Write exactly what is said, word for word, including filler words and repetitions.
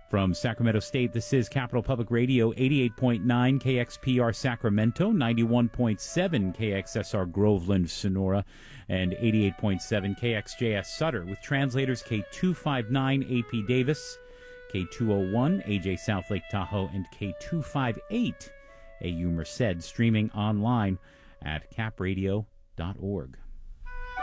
From Sacramento State, this is Capital Public Radio, eighty-eight point nine K X P R Sacramento, ninety-one point seven K X S R Groveland, Sonora, and eighty-eight point seven K X J S Sutter, with translators K two fifty-nine A P Davis, K two oh one A J South Lake Tahoe, and K two fifty-eight A U Merced, streaming online at cap radio dot org.